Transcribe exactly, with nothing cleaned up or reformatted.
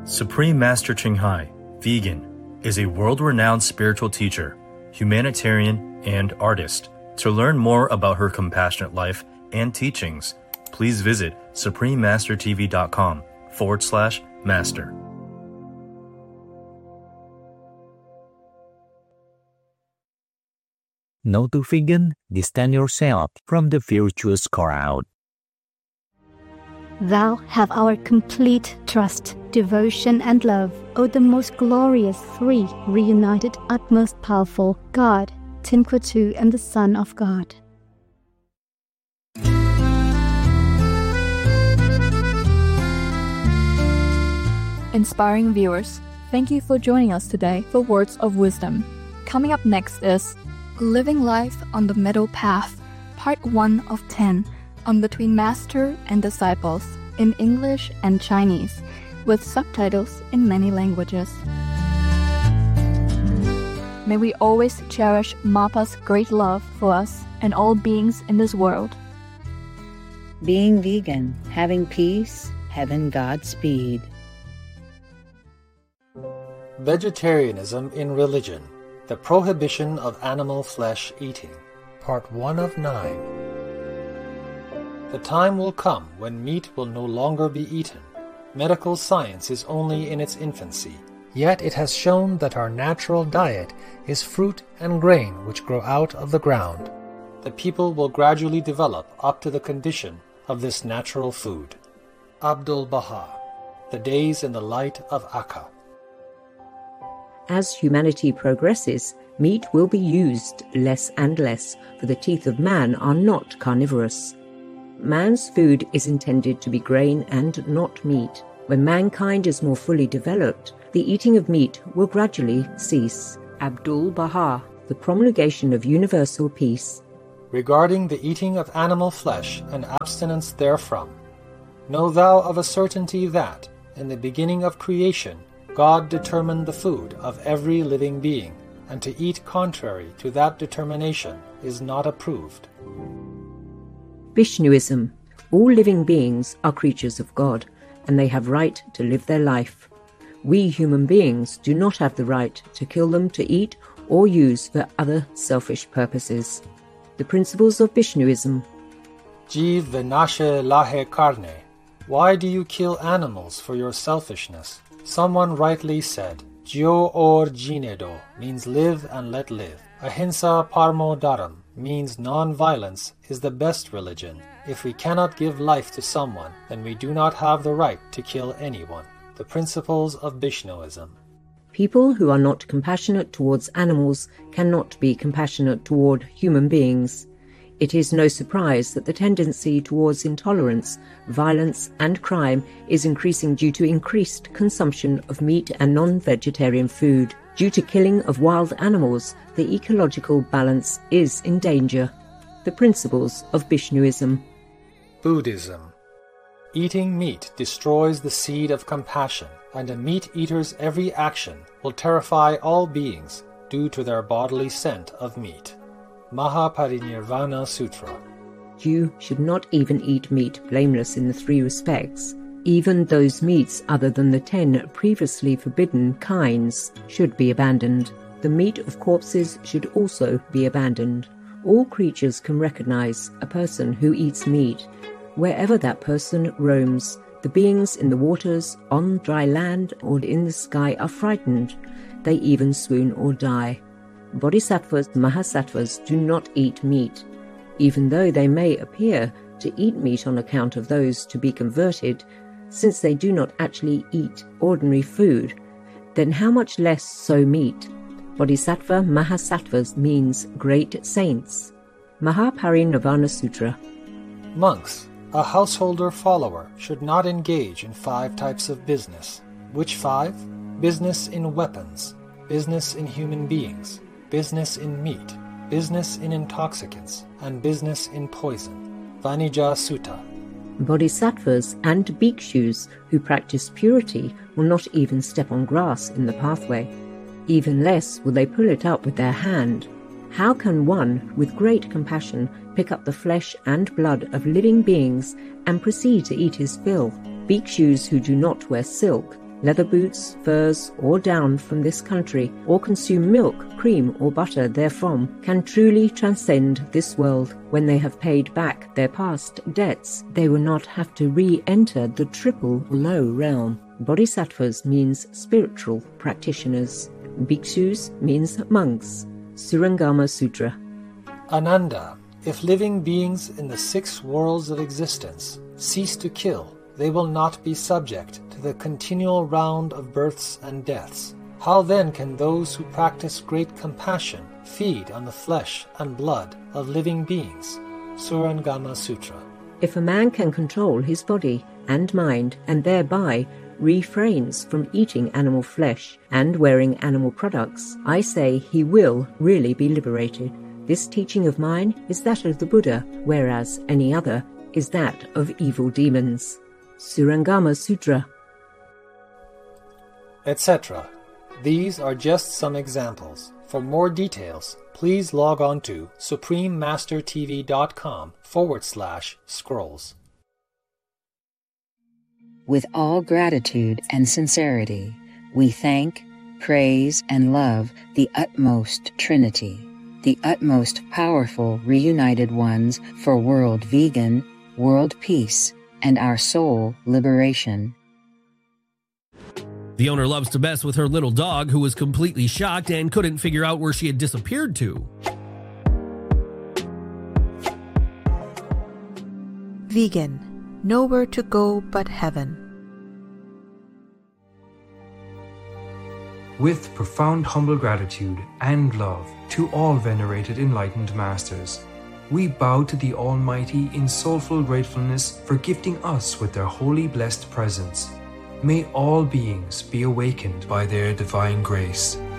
Supreme Master Ching Hai, vegan, is a world-renowned spiritual teacher, humanitarian, and artist. To learn more about her compassionate life and teachings, please visit suprememastertv.com forward slash master. No to vegan, distance yourself from the virtuous crowd. Thou have our complete trust, devotion, and love, O the most glorious three, reunited, utmost powerful, God, Tinkwachu, and the Son of God. Inspiring viewers, thank you for joining us today for Words of Wisdom. Coming up next is Living Life on the Middle Path, Part one of ten, on Between Master and Disciples, in English and Chinese, with subtitles in many languages. May we always cherish Mapa's great love for us and all beings in this world. Being vegan, having peace, having Godspeed. Vegetarianism in Religion, the Prohibition of Animal Flesh Eating, Part one of nine. The time will come when meat will no longer be eaten. Medical science is only in its infancy, yet it has shown that our natural diet is fruit and grain which grow out of the ground. The people will gradually develop up to the condition of this natural food. Abdu'l-Baha, The Days in the Light of Akka. As humanity progresses, meat will be used less and less, for the teeth of man are not carnivorous. Man's food is intended to be grain and not meat. When mankind is more fully developed, the eating of meat will gradually cease. Abdu'l-Baha, The Promulgation of Universal Peace. Regarding the eating of animal flesh and abstinence therefrom, know thou of a certainty that, in the beginning of creation, God determined the food of every living being, and to eat contrary to that determination is not approved. Vishnuism. All living beings are creatures of God, and they have right to live their life. We human beings do not have the right to kill them to eat or use for other selfish purposes. The principles of Vishnuism. Jeev vinashe lahe karne. Why do you kill animals for your selfishness? Someone rightly said, Jio or jinedo means live and let live. Ahimsa parmo dharam means non-violence is the best religion. If we cannot give life to someone, then we do not have the right to kill anyone. The principles of Vishnuism. People who are not compassionate towards animals cannot be compassionate toward human beings. It is no surprise that the tendency towards intolerance, violence, and crime is increasing due to increased consumption of meat and non-vegetarian food. Due to killing of wild animals, the ecological balance is in danger. The principles of Vishnuism. Buddhism. Eating meat destroys the seed of compassion, and a meat eater's every action will terrify all beings due to their bodily scent of meat. Mahaparinirvana Sutra. You should not even eat meat blameless in the three respects. Even those meats other than the ten previously forbidden kinds should be abandoned. The meat of corpses should also be abandoned. All creatures can recognize a person who eats meat, wherever that person roams. The beings in the waters, on dry land, or in the sky are frightened. They even swoon or die. Bodhisattvas, Mahasattvas do not eat meat. Even though they may appear to eat meat on account of those to be converted, since they do not actually eat ordinary food, then how much less so meat? Bodhisattva Mahasattvas means great saints. Mahaparinirvana Sutra. Monks, a householder follower should not engage in five types of business. Which five? Business in weapons, business in human beings, business in meat, business in intoxicants, and business in poison. Vanija Sutta. Bodhisattvas and bhikshus who practice purity will not even step on grass in the pathway. Even less will they pull it up with their hand. How can one, with great compassion, pick up the flesh and blood of living beings and proceed to eat his fill? Bhikshus who do not wear silk, leather boots, furs, or down from this country, or consume milk, cream, or butter therefrom, can truly transcend this world. When they have paid back their past debts, they will not have to re-enter the triple low realm. Bodhisattvas means spiritual practitioners. Bhikshus means monks. Surangama Sutra. Ananda, if living beings in the six worlds of existence cease to kill, they will not be subject to the continual round of births and deaths. How then can those who practice great compassion feed on the flesh and blood of living beings? Surangama Sutra. If a man can control his body and mind, and thereby refrains from eating animal flesh and wearing animal products, I say he will really be liberated. This teaching of mine is that of the Buddha, whereas any other is that of evil demons. Surangama Sutra. et cetera. These are just some examples. For more details, please log on to suprememastertv.com forward slash scrolls. With all gratitude and sincerity, we thank, praise, and love the utmost Trinity, the utmost powerful reunited ones for world vegan, world peace, and our soul liberation. The owner loves to mess with her little dog, who was completely shocked and couldn't figure out where she had disappeared to. Vegan. Nowhere to go but heaven. With profound humble gratitude and love to all venerated enlightened masters, we bow to the Almighty in soulful gratefulness for gifting us with their holy blessed presence. May all beings be awakened by their divine grace.